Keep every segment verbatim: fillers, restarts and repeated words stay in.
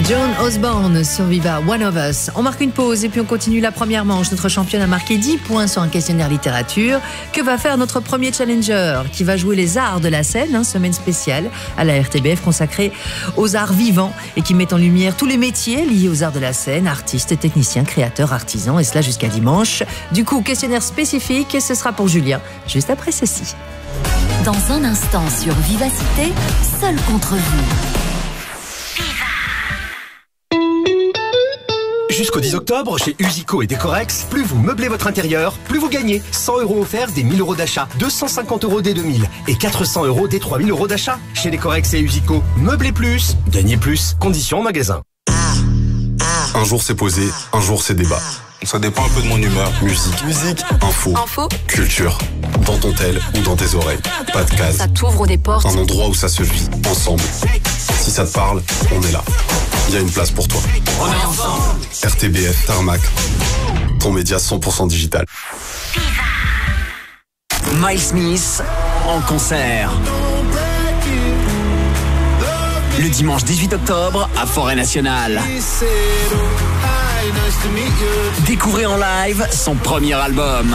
John Osborne sur Viva, One of Us. On marque une pause et puis on continue la première manche. Notre championne a marqué dix points sur un questionnaire littérature. Que va faire notre premier challenger qui va jouer les arts de la scène, hein, semaine spéciale à la R T B F consacrée aux arts vivants et qui met en lumière tous les métiers liés aux arts de la scène, artistes, techniciens, créateurs, artisans, et cela jusqu'à dimanche. Du coup, questionnaire spécifique, ce sera pour Julien, juste après ceci. Dans un instant sur Vivacité, seul contre vous. Jusqu'au dix octobre, chez Usico et Decorex, plus vous meublez votre intérieur, plus vous gagnez. cent euros offerts des mille euros d'achat, deux cent cinquante euros des deux mille et quatre cents euros des trois mille euros d'achat. Chez Decorex et Usico, meublez plus, gagnez plus. Conditions en magasin. Un jour c'est posé, un jour c'est débat. Ça dépend un peu de mon humeur. Musique, musique, info, Info. culture. Dans ton tel ou dans tes oreilles. Pas de case. Ça t'ouvre des portes. Un endroit où ça se vit, ensemble. Si ça te parle, on est là. Il y a une place pour toi. On est ensemble. R T B F, Tarmac. Ton média cent pour cent digital. Miles Smith en concert. Le dimanche dix-huit octobre à Forêt Nationale. Découvrez en live son premier album.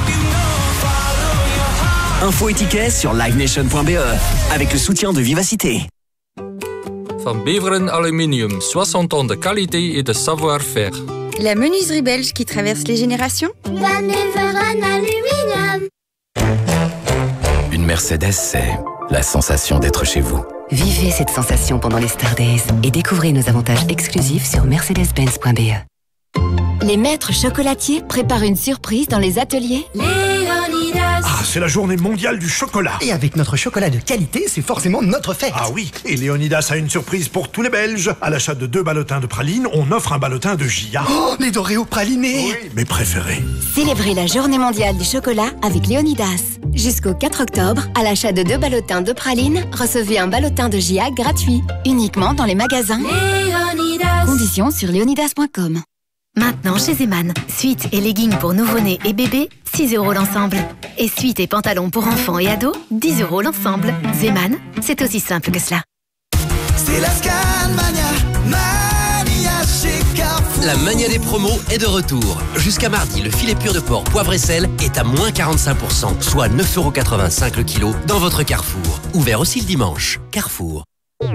Info et tickets sur live nation point b e avec le soutien de Vivacité. Van Beveren Aluminium, soixante ans de qualité et de savoir-faire. La menuiserie belge qui traverse les générations. Van Beveren Aluminium. Une Mercedes, c'est la sensation d'être chez vous. Vivez cette sensation pendant les Star Days et découvrez nos avantages exclusifs sur mercedes benz point b e. Les maîtres chocolatiers préparent une surprise dans les ateliers Léonidas. Ah, c'est la journée mondiale du chocolat. Et avec notre chocolat de qualité, c'est forcément notre fête. Ah oui, et Léonidas a une surprise pour tous les Belges. À l'achat de deux ballotins de praline, on offre un ballotin de J A. Oh, les Doréos pralinés. Oui, mes préférés. Célébrez la journée mondiale du chocolat avec Léonidas. Jusqu'au quatre octobre, à l'achat de deux ballotins de praline, recevez un ballotin de J A gratuit. Uniquement dans les magasins. Léonidas. Conditions sur léonidas point com. Maintenant chez Zeman, suites et leggings pour nouveau-nés et bébés, six euros l'ensemble. Et suites et pantalons pour enfants et ados, dix euros l'ensemble. Zeman, c'est aussi simple que cela. C'est la Scanmania, Mania chez Carrefour. La mania des promos est de retour. Jusqu'à mardi, le filet pur de porc poivre et sel est à moins quarante-cinq pour cent, soit neuf euros quatre-vingt-cinq le kilo dans votre Carrefour. Ouvert aussi le dimanche. Carrefour. Dès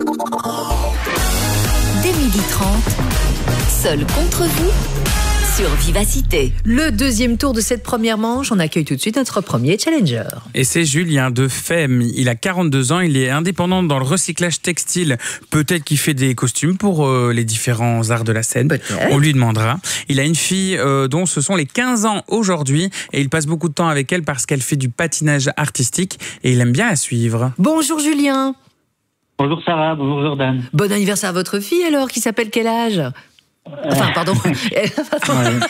midi trente, seul contre vous, sur Vivacité. Le deuxième tour de cette première manche, on accueille tout de suite notre premier challenger. Et c'est Julien de Femme. Il a quarante-deux ans, il est indépendant dans le recyclage textile. Peut-être qu'il fait des costumes pour euh, les différents arts de la scène. Peut-être. On lui demandera. Il a une fille euh, dont ce sont les quinze ans aujourd'hui et il passe beaucoup de temps avec elle parce qu'elle fait du patinage artistique et il aime bien la suivre. Bonjour Julien. Bonjour Sarah, bonjour Jordan. Bon anniversaire à votre fille alors, qui s'appelle quel âge ? Enfin, pardon. pardon.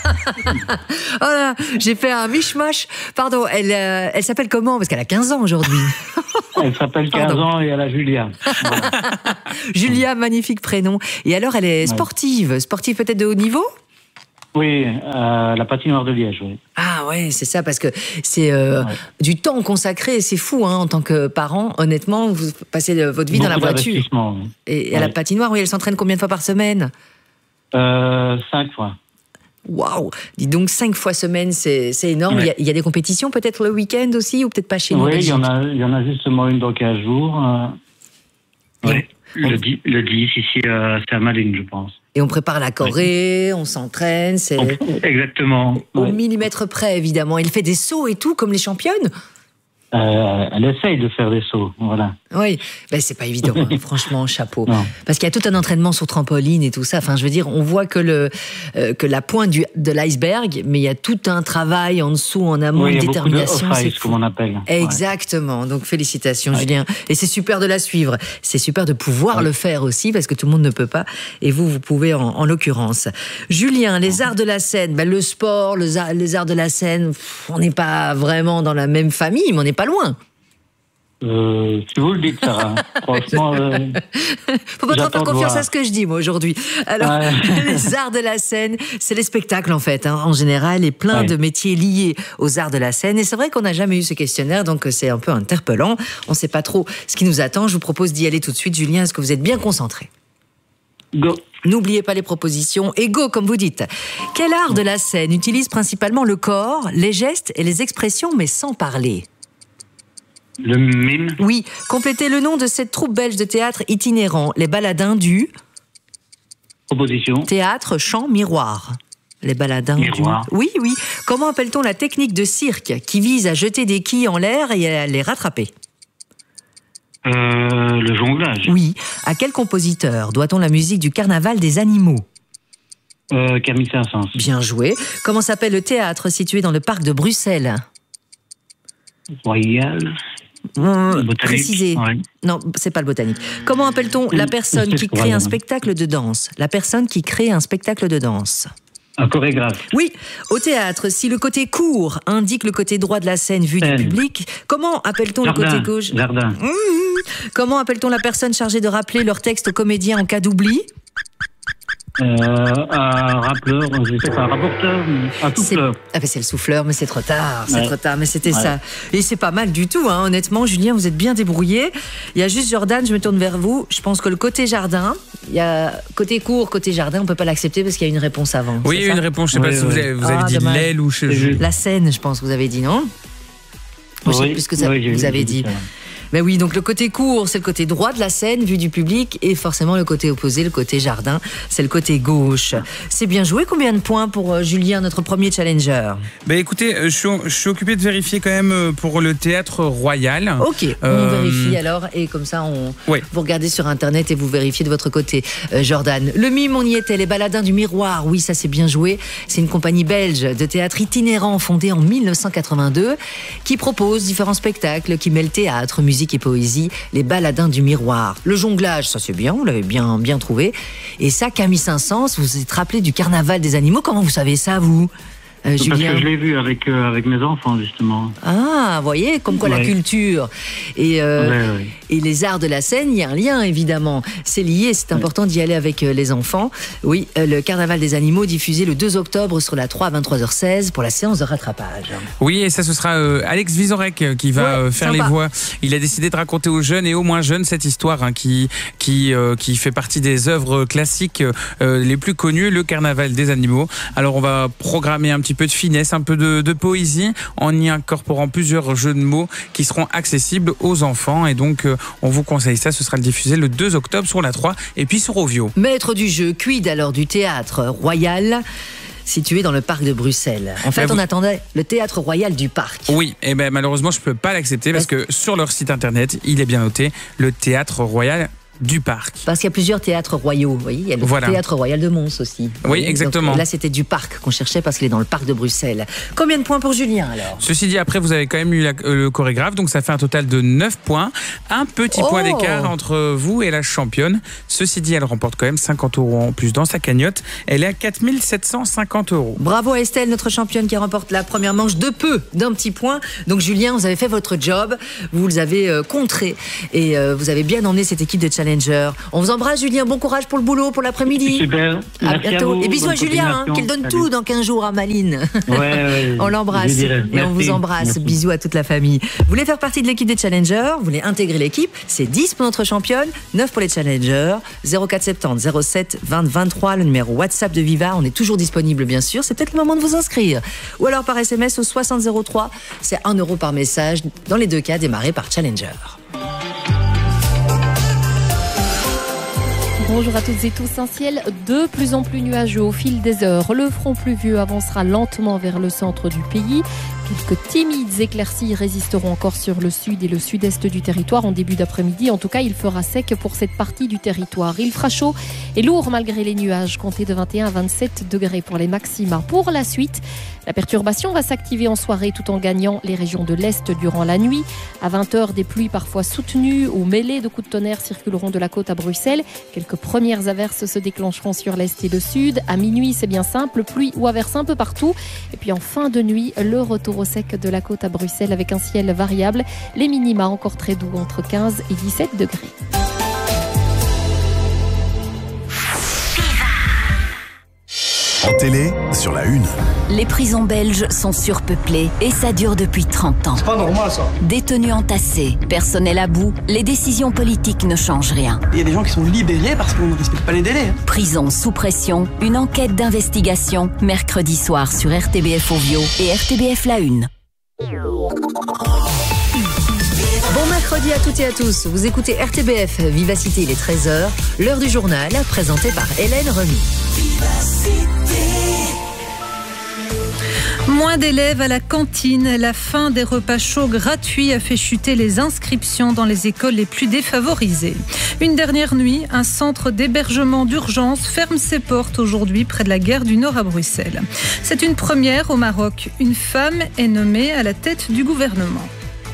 Oh là, j'ai fait un mishmash. Pardon, elle, euh, elle s'appelle comment ? Parce qu'elle a quinze ans aujourd'hui. Elle s'appelle quinze pardon. ans et elle a Julia. Voilà. Julia, magnifique prénom. Et alors, elle est sportive. Sportive peut-être de haut niveau ? Oui, euh, la patinoire de Liège, oui. Ah ouais, c'est ça, parce que c'est euh, ouais. du temps consacré, c'est fou, hein, en tant que parent, honnêtement, vous passez votre vie Beaucoup dans la voiture. Oui. Et, et ouais. à la patinoire, oui, elle s'entraîne combien de fois par semaine ? euh, Cinq fois. Waouh ! Dis donc, cinq fois semaine, c'est, c'est énorme. Ouais. Il, y a, il y a des compétitions peut-être le week-end aussi, ou peut-être pas chez nous ? Oui, il y, en a, il y en a justement une dans quinze jours. Euh... Oui, ouais. le, dix, le dix, ici, euh, c'est à Malines, je pense. Et on prépare la choré, on s'entraîne, c'est... Exactement. Au ouais. millimètre près, évidemment. Elle fait des sauts et tout, comme les championnes ? Euh, elle essaye de faire des sauts, voilà. Oui, ben c'est pas évident, hein, franchement, chapeau. Non. Parce qu'il y a tout un entraînement sur trampoline et tout ça. Enfin, je veux dire, on voit que le euh, que la pointe du, de l'iceberg, mais il y a tout un travail en dessous, en amont, oui, une détermination. C'est comme on appelle. Exactement. Ouais. Donc félicitations, ouais. Julien. Et c'est super de la suivre. C'est super de pouvoir ouais. le faire aussi, parce que tout le monde ne peut pas. Et vous, vous pouvez en, en l'occurrence. Julien, les arts de la scène, ben, le sport, les arts, les arts de la scène, pff, on n'est pas vraiment dans la même famille, mais on n'est pas loin. Euh, si vous le dites, Sarah. Franchement, euh, faut pas trop faire confiance à ce que je dis, moi, aujourd'hui. Alors, ouais. les arts de la scène, c'est les spectacles, en fait, hein, en général, et plein ouais. de métiers liés aux arts de la scène. Et c'est vrai qu'on n'a jamais eu ce questionnaire, donc c'est un peu interpellant. On ne sait pas trop ce qui nous attend. Je vous propose d'y aller tout de suite. Julien, est-ce que vous êtes bien concentré ? Go. N'oubliez pas les propositions et go, comme vous dites. Quel art de la scène utilise principalement le corps, les gestes et les expressions, mais sans parler? Le mime. Oui. Complétez le nom de cette troupe belge de théâtre itinérant, les baladins du... Proposition. Théâtre, chant, miroir. Les baladins Miroir. du... Oui, oui. Comment appelle-t-on la technique de cirque qui vise à jeter des quilles en l'air et à les rattraper? Euh, le jonglage. Oui. À quel compositeur doit-on la musique du Carnaval des animaux? Euh, Camille Saint-Saëns. Bien joué. Comment s'appelle le théâtre situé dans le parc de Bruxelles? Royal. Mmh, Botanique. précisez. Ouais. Non, c'est pas le botanique. Comment appelle-t-on la personne qui crée un spectacle de danse? La personne qui crée un spectacle de danse. Un chorégraphe. Oui, au théâtre, si le côté court indique le côté droit de la scène vu Scène. du public, comment appelle-t-on le Jardin. côté gauche? Jardin. Mmh. Comment appelle-t-on la personne chargée de rappeler leur texte aux comédiens en cas d'oubli? Euh, un rappeleur, je sais pas, un rapporteur, un souffleur. Ah ben c'est le souffleur, mais c'est trop tard, c'est Ouais. trop tard, mais c'était Ouais. ça. Et c'est pas mal du tout, hein, honnêtement, Julien, vous êtes bien débrouillé. Il y a juste Jordan, je me tourne vers vous. Je pense que le côté jardin, il y a côté court, côté jardin, on peut pas l'accepter parce qu'il y a une réponse avant. Oui, il y a une réponse, je sais pas Oui, si vous oui. avez, vous avez Ah, dit dommage. l'aile ou je... La scène, je pense, vous avez dit, non? Moi, je sais Oui, plus ce que ça, oui, j'ai- vous avez j'ai dit. dit ça. Ben oui, donc le côté court, c'est le côté droit de la scène, vu du public, et forcément le côté opposé, le côté jardin, c'est le côté gauche. C'est bien joué. Combien de points pour euh, Julien, notre premier challenger? Bah écoutez, euh, je suis, je suis occupé de vérifier quand même euh, pour le théâtre royal. Ok, on Euh, vérifie alors, et comme ça, on, Oui. vous regardez sur Internet et vous vérifiez de votre côté. Euh, Jordan, le mime, on y était, les baladins du miroir, oui, ça c'est bien joué. C'est une compagnie belge de théâtre itinérant fondée en mille neuf cent quatre-vingt-deux qui propose différents spectacles qui mêlent théâtre, musique et poésie. Les baladins du miroir. Le jonglage, ça c'est bien, vous l'avez bien, bien trouvé. Et ça, Camille Saint-Saëns, vous vous êtes rappelé du Carnaval des animaux. Comment vous savez ça, vous, euh, Parce Julien? que je l'ai vu avec, euh, avec mes enfants, justement. Ah, vous voyez, comme quoi la Ouais. culture et, euh, Ouais, ouais. et les arts de la scène, il y a un lien évidemment. C'est lié, c'est important d'y aller avec euh, les enfants. Oui, euh, le Carnaval des animaux diffusé le deux octobre sur la trois à vingt-trois heures seize pour la séance de rattrapage. Oui, et ça, ce sera euh, Alex Vizorek euh, qui va Ouais, euh, faire sympa. les voix. Il a décidé de raconter aux jeunes et aux moins jeunes cette histoire hein, qui, qui, euh, qui fait partie des œuvres classiques euh, les plus connues, le Carnaval des animaux. Alors, on va programmer un petit peu de finesse, un peu de, de poésie, en y incorporant plusieurs jeux de mots qui seront accessibles aux enfants. Et donc, euh, on vous conseille ça. Ce sera diffusé le deux octobre sur la trois et puis sur Ovio. Maître du jeu, quid alors du théâtre royal situé dans le parc de Bruxelles. En fait, Ben, vous- on attendait le théâtre royal du parc. Oui, et ben malheureusement, je peux pas l'accepter parce que sur leur site internet, il est bien noté le Théâtre Royal du Parc. Parce qu'il y a plusieurs théâtres royaux, vous voyez, il y a le Voilà. théâtre royal de Mons aussi. Vous voyez, exactement. donc, là, c'était du parc qu'on cherchait parce qu'il est dans le parc de Bruxelles. Combien de points pour Julien alors? Ceci dit, après, vous avez quand même eu la- euh, le chorégraphe, donc ça fait un total de neuf points. Un petit Oh. point d'écart entre vous et la championne. Ceci dit, elle remporte quand même cinquante euros en plus dans sa cagnotte. Elle est à quatre mille sept cent cinquante euros. Bravo à Estelle, notre championne qui remporte la première manche de peu, d'un petit point. Donc Julien, vous avez fait votre job, vous les avez euh, contrés et euh, vous avez bien emmené cette équipe de challengers. On vous embrasse Julien, bon courage pour le boulot, pour l'après-midi. Super. À Merci bientôt. à vous. Et bisous Bonne à Julien, hein, continuation. qu'elle donne Salut. tout dans quinze jours à Maline. Ouais, ouais, On l'embrasse je lui dirai. et on Merci. vous embrasse. Merci. Bisous à toute la famille. Vous voulez faire partie de l'équipe des challengers, vous voulez intégrer l'équipe, c'est dix pour notre championne, neuf pour les challengers, zéro quatre soixante-dix zéro sept vingt vingt-trois, le numéro WhatsApp de Viva. On est toujours disponible bien sûr, c'est peut-être le moment de vous inscrire. Ou alors par S M S au soixante zéro trois, c'est un euro par message, dans les deux cas démarré par challenger. Bonjour à toutes et tous, un ciel de plus en plus nuageux au fil des heures. Le front pluvieux avancera lentement vers le centre du pays. Quelques timides éclaircies résisteront encore sur le sud et le sud-est du territoire en début d'après-midi. En tout cas, il fera sec pour cette partie du territoire. Il fera chaud et lourd malgré les nuages, comptez de vingt et un à vingt-sept degrés pour les maxima. Pour la suite, la perturbation va s'activer en soirée tout en gagnant les régions de l'Est durant la nuit. À vingt heures, des pluies parfois soutenues ou mêlées de coups de tonnerre circuleront de la côte à Bruxelles. Quelques premières averses se déclencheront sur l'Est et le Sud. À minuit, c'est bien simple, pluie ou averse un peu partout. Et puis en fin de nuit, le retour au sec de la côte à Bruxelles avec un ciel variable. Les minima encore très doux entre quinze et dix-sept degrés. En télé, sur la Une. Les prisons belges sont surpeuplées et ça dure depuis trente ans. C'est pas normal ça. Détenus entassés, personnel à bout, les décisions politiques ne changent rien. Il y a des gens qui sont libérés parce qu'on ne respecte pas les délais. Prison sous pression, une enquête d'investigation, mercredi soir sur R T B F Ovio et R T B F La Une. Bon mercredi à toutes et à tous. Vous écoutez R T B F Vivacité, il est treize heures. L'heure du journal, présenté par Hélène Remy. Moins d'élèves à la cantine. La fin des repas chauds gratuits a fait chuter les inscriptions dans les écoles les plus défavorisées. Une dernière nuit, un centre d'hébergement d'urgence ferme ses portes aujourd'hui près de la gare du Nord à Bruxelles. C'est une première au Maroc. Une femme est nommée à la tête du gouvernement.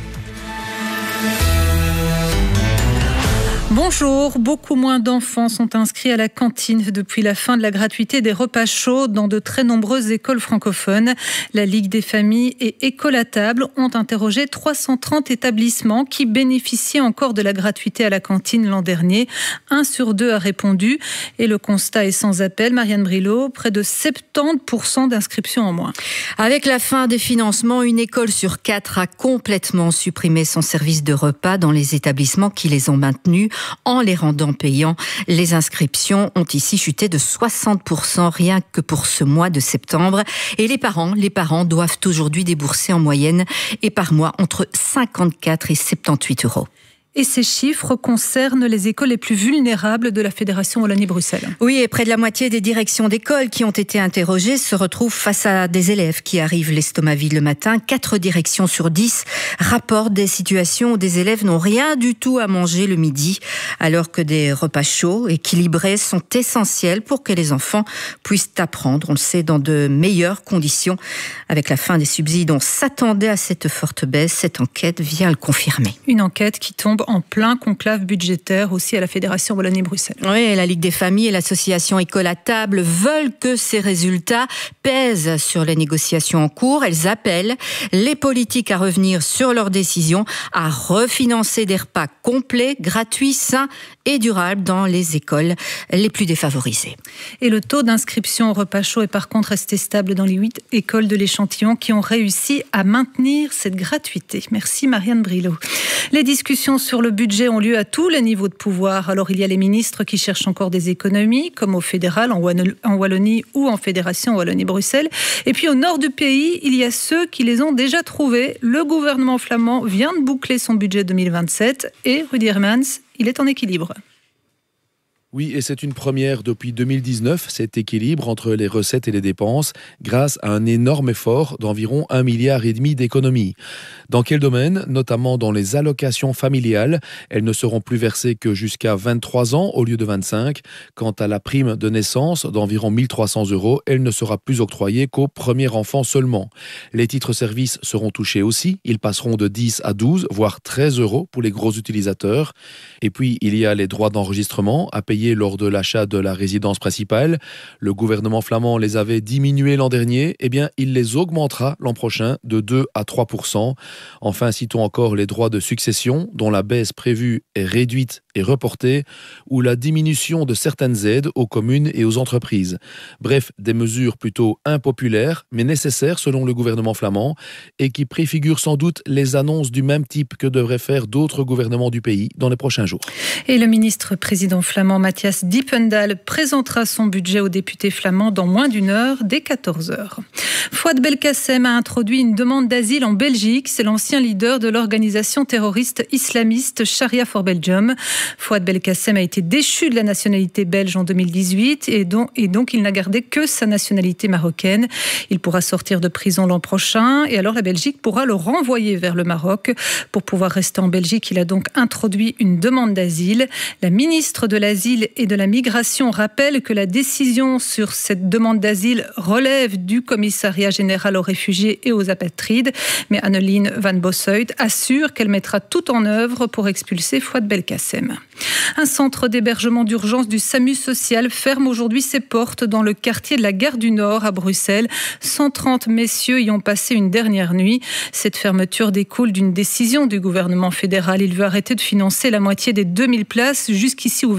Bonjour, beaucoup moins d'enfants sont inscrits à la cantine depuis la fin de la gratuité des repas chauds dans de très nombreuses écoles francophones. La Ligue des familles et École à table ont interrogé trois cent trente établissements qui bénéficiaient encore de la gratuité à la cantine l'an dernier. Un sur deux a répondu et le constat est sans appel. Marianne Brilot, près de soixante-dix pour cent d'inscriptions en moins. Avec la fin des financements, une école sur quatre a complètement supprimé son service de repas dans les établissements qui les ont maintenus en les rendant payants. Les inscriptions ont ici chuté de soixante pour cent rien que pour ce mois de septembre. Et les parents, les parents doivent aujourd'hui débourser en moyenne et par mois entre cinquante-quatre et soixante-dix-huit euros. Et ces chiffres concernent les écoles les plus vulnérables de la Fédération Wallonie-Bruxelles. Oui, et près de la moitié des directions d'écoles qui ont été interrogées se retrouvent face à des élèves qui arrivent l'estomac vide le matin. Quatre directions sur dix rapportent des situations où des élèves n'ont rien du tout à manger le midi, alors que des repas chauds, équilibrés, sont essentiels pour que les enfants puissent apprendre, on le sait, dans de meilleures conditions. Avec la fin des subsides, on s'attendait à cette forte baisse. Cette enquête vient le confirmer. Une enquête qui tombe en plein conclave budgétaire aussi à la Fédération Wallonie-Bruxelles. Oui, la Ligue des familles et l'association École à table veulent que ces résultats pèsent sur les négociations en cours. Elles appellent les politiques à revenir sur leurs décisions, à refinancer des repas complets, gratuits, sains et durables dans les écoles les plus défavorisées. Et le taux d'inscription au repas chaud est par contre resté stable dans les huit écoles de l'échantillon qui ont réussi à maintenir cette gratuité. Merci Marianne Brilot. Les discussions sur le budget ont lieu à tous les niveaux de pouvoir. Alors il y a les ministres qui cherchent encore des économies, comme au fédéral, en Wallonie ou en Fédération Wallonie-Bruxelles. Et puis au nord du pays, il y a ceux qui les ont déjà trouvés. Le gouvernement flamand vient de boucler son budget deux mille vingt-sept et Rudy Hermans, il est en équilibre. Oui, et c'est une première depuis deux mille dix-neuf, cet équilibre entre les recettes et les dépenses, grâce à un énorme effort d'environ un milliard et demi d'économies. Dans quel domaine ? Notamment dans les allocations familiales. Elles ne seront plus versées que jusqu'à vingt-trois ans au lieu de vingt-cinq. Quant à la prime de naissance d'environ mille trois cents euros, elle ne sera plus octroyée qu'au premier enfant seulement. Les titres-services seront touchés aussi. Ils passeront de dix à douze, voire treize euros pour les gros utilisateurs. Et puis, il y a les droits d'enregistrement à payer lors de l'achat de la résidence principale. Le gouvernement flamand les avait diminués l'an dernier. Eh bien, il les augmentera l'an prochain de deux à trois pour cent. Enfin, citons encore les droits de succession, dont la baisse prévue est réduite et reportée, ou la diminution de certaines aides aux communes et aux entreprises. Bref, des mesures plutôt impopulaires, mais nécessaires selon le gouvernement flamand, et qui préfigurent sans doute les annonces du même type que devraient faire d'autres gouvernements du pays dans les prochains jours. Et le ministre-président flamand Matthias Dippendal présentera son budget aux députés flamands dans moins d'une heure, dès quatorze heures. Fouad Belkacem a introduit une demande d'asile en Belgique. C'est l'ancien leader de l'organisation terroriste islamiste Sharia for Belgium. Fouad Belkacem a été déchu de la nationalité belge en deux mille dix-huit et donc, et donc il n'a gardé que sa nationalité marocaine. Il pourra sortir de prison l'an prochain et alors la Belgique pourra le renvoyer vers le Maroc. Pour pouvoir rester en Belgique, il a donc introduit une demande d'asile. La ministre de l'Asile et de la Migration rappelle que la décision sur cette demande d'asile relève du commissariat général aux réfugiés et aux apatrides. Mais Anneline Van Bossuit assure qu'elle mettra tout en œuvre pour expulser Fouad Belkacem. Un centre d'hébergement d'urgence du SAMU social ferme aujourd'hui ses portes dans le quartier de la Gare du Nord à Bruxelles. cent trente messieurs y ont passé une dernière nuit. Cette fermeture découle d'une décision du gouvernement fédéral. Il veut arrêter de financer la moitié des deux mille places jusqu'ici ouvertes pour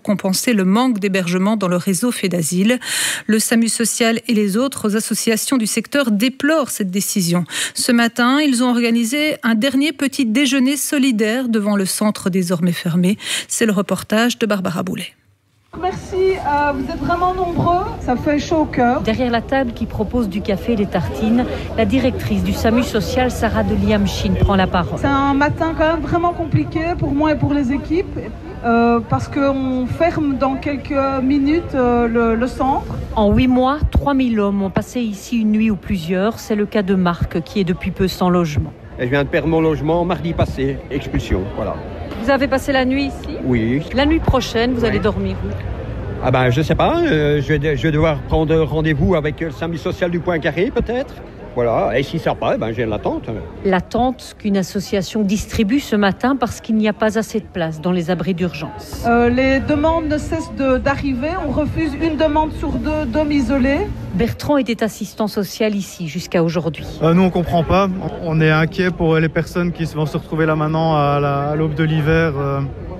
compenser le manque d'hébergement dans le réseau fait d'asile. Le SAMU social et les autres associations du secteur déplorent cette décision. Ce matin, ils ont organisé un dernier petit déjeuner solidaire devant le centre désormais fermé. C'est le reportage de Barbara Boulet. Merci, euh, vous êtes vraiment nombreux, ça fait chaud au cœur. Derrière la table qui propose du café et des tartines, la directrice du SAMU social, Sarah de Liamchine, prend la parole. C'est un matin quand même vraiment compliqué pour moi et pour les équipes, euh, parce qu'on ferme dans quelques minutes euh, le, le centre. En huit mois, trois mille hommes ont passé ici une nuit ou plusieurs. C'est le cas de Marc, qui est depuis peu sans logement. Et je viens de perdre mon logement mardi passé, expulsion, voilà. Vous avez passé la nuit ici ? Oui. La nuit prochaine, vous oui. allez dormir où ? Ah ben, je sais pas, euh, je, vais, je vais devoir prendre rendez-vous avec le SAMU social du Poincaré, peut-être. Voilà, et si ça ne sert pas, ben, j'ai l'attente. L'attente qu'une association distribue ce matin parce qu'il n'y a pas assez de place dans les abris d'urgence. Euh, les demandes ne cessent de, d'arriver, on refuse une demande sur deux d'hommes isolés. Bertrand était assistant social ici jusqu'à aujourd'hui. Euh, nous, on ne comprend pas. On est inquiets pour les personnes qui vont se retrouver là maintenant à, la, à l'aube de l'hiver. Euh...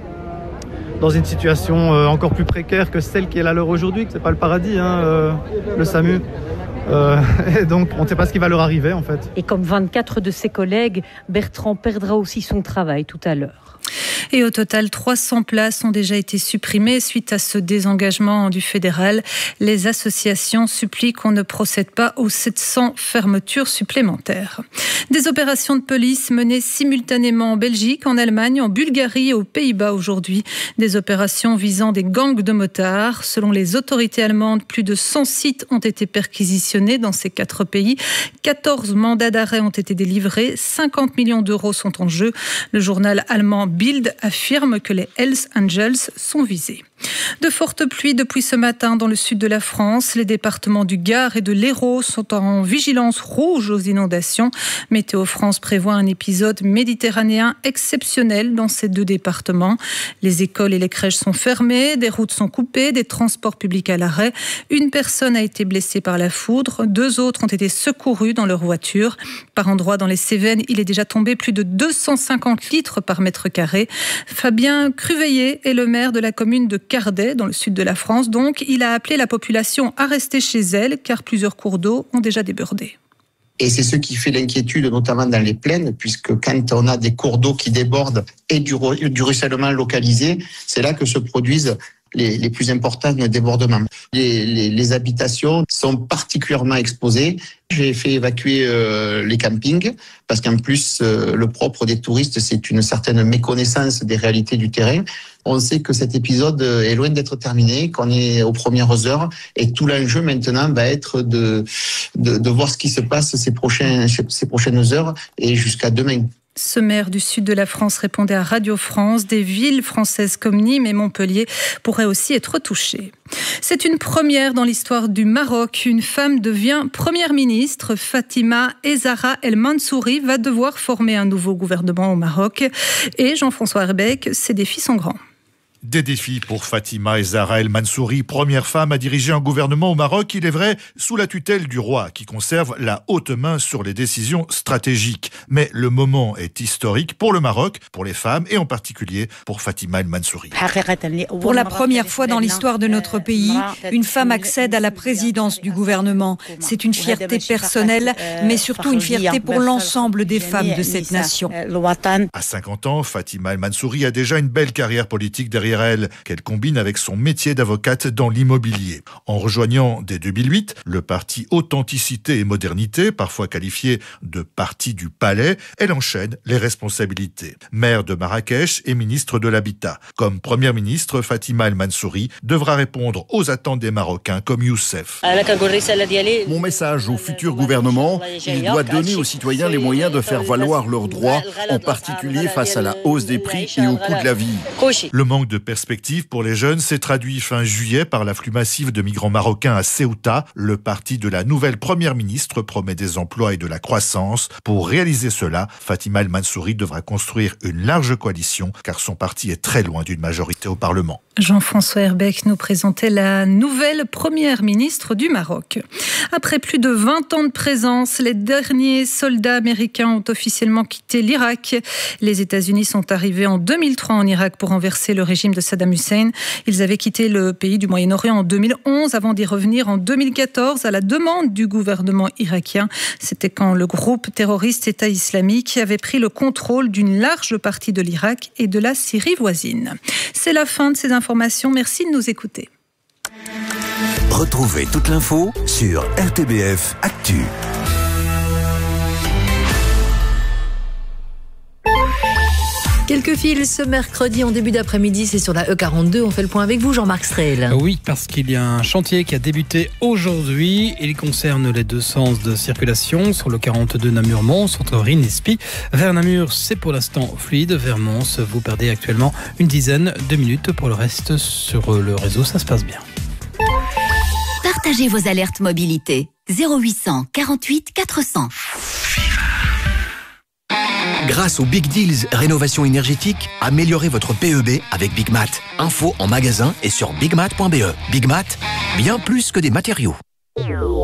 dans une situation encore plus précaire que celle qui est la leur aujourd'hui. C'est pas le paradis, hein, euh, le SAMU. Euh, et donc, on ne sait pas ce qui va leur arriver, en fait. Et comme vingt-quatre de ses collègues, Bertrand perdra aussi son travail tout à l'heure. Et au total, trois cents places ont déjà été supprimées suite à ce désengagement du fédéral. Les associations supplient qu'on ne procède pas aux sept cents fermetures supplémentaires. Des opérations de police menées simultanément en Belgique, en Allemagne, en Bulgarie et aux Pays-Bas aujourd'hui. Des opérations visant des gangs de motards. Selon les autorités allemandes, plus de cent sites ont été perquisitionnés dans ces quatre pays. quatorze mandats d'arrêt ont été délivrés. cinquante millions d'euros sont en jeu. Le journal allemand Bild affirme que les Hells Angels sont visés. De fortes pluies depuis ce matin dans le sud de la France. Les départements du Gard et de l'Hérault sont en vigilance rouge aux inondations. Météo France prévoit un épisode méditerranéen exceptionnel dans ces deux départements. Les écoles et les crèches sont fermées, des routes sont coupées, des transports publics à l'arrêt. Une personne a été blessée par la foudre, deux autres ont été secourus dans leur voiture. Par endroits dans les Cévennes, il est déjà tombé plus de deux cent cinquante litres par mètre carré. Fabien Cruveillet est le maire de la commune de Cardet, dans le sud de la France. Donc, il a appelé la population à rester chez elle, car plusieurs cours d'eau ont déjà débordé. Et c'est ce qui fait l'inquiétude, notamment dans les plaines, puisque quand on a des cours d'eau qui débordent et du, du ruissellement localisé, c'est là que se produisent les, les plus importants débordements. Les, les, les habitations sont particulièrement exposées. J'ai fait évacuer euh, les campings, parce qu'en plus, euh, le propre des touristes, c'est une certaine méconnaissance des réalités du terrain. On sait que cet épisode est loin d'être terminé, qu'on est aux premières heures, et tout l'enjeu maintenant va être de, de, de voir ce qui se passe ces, prochains, ces prochaines heures et jusqu'à demain. Ce maire du sud de la France répondait à Radio France. Des villes françaises comme Nîmes et Montpellier pourraient aussi être touchées. C'est une première dans l'histoire du Maroc. Une femme devient première ministre. Fatima Ezzara El Mansouri va devoir former un nouveau gouvernement au Maroc. Et Jean-François Herbeck, ses défis sont grands. Des défis pour Fatima Ezzara El Mansouri, première femme à diriger un gouvernement au Maroc, il est vrai, sous la tutelle du roi, qui conserve la haute main sur les décisions stratégiques. Mais le moment est historique pour le Maroc, pour les femmes et en particulier pour Fatima El Mansouri. Pour la première fois dans l'histoire de notre pays, une femme accède à la présidence du gouvernement. C'est une fierté personnelle, mais surtout une fierté pour l'ensemble des femmes de cette nation. À cinquante ans, Fatima El Mansouri a déjà une belle carrière politique derrière elle, qu'elle combine avec son métier d'avocate dans l'immobilier. En rejoignant dès deux mille huit le parti Authenticité et Modernité, parfois qualifié de parti du palais, elle enchaîne les responsabilités. Maire de Marrakech et ministre de l'Habitat. Comme première ministre, Fatima El Mansouri devra répondre aux attentes des Marocains comme Youssef. Mon message au futur gouvernement, il doit donner aux citoyens les moyens de faire valoir leurs droits, en particulier face à la hausse des prix et au coût de la vie. Le manque de perspective pour les jeunes s'est traduit fin juillet par l'afflux massif de migrants marocains à Ceuta. Le parti de la nouvelle première ministre promet des emplois et de la croissance. Pour réaliser cela, Fatima El Mansouri devra construire une large coalition car son parti est très loin d'une majorité au Parlement. Jean-François Herbeck nous présentait la nouvelle première ministre du Maroc. Après plus de vingt ans de présence, les derniers soldats américains ont officiellement quitté l'Irak. Les États-Unis sont arrivés en deux mille trois en Irak pour renverser le régime régime de Saddam Hussein. Ils avaient quitté le pays du Moyen-Orient en deux mille onze avant d'y revenir en deux mille quatorze à la demande du gouvernement irakien. C'était quand le groupe terroriste État islamique avait pris le contrôle d'une large partie de l'Irak et de la Syrie voisine. C'est la fin de ces informations. Merci de nous écouter. Retrouvez toute l'info sur R T B F Actu. Quelques fils ce mercredi en début d'après-midi, c'est sur la E quarante-deux. On fait le point avec vous, Jean-Marc Strehl. Oui, parce qu'il y a un chantier qui a débuté aujourd'hui. Il concerne les deux sens de circulation sur le quarante-deux Namur-Mons, entre Rennes et Spie. Vers Namur, c'est pour l'instant fluide. Vers Mons, vous perdez actuellement une dizaine de minutes. Pour le reste, sur le réseau, ça se passe bien. Partagez vos alertes mobilité. zéro huit cent quarante-huit quatre cents. Grâce aux Big Deals Rénovation énergétique, améliorez votre P E B avec Big Mat. Info en magasin et sur big mat point b e. Big Mat, bien plus que des matériaux.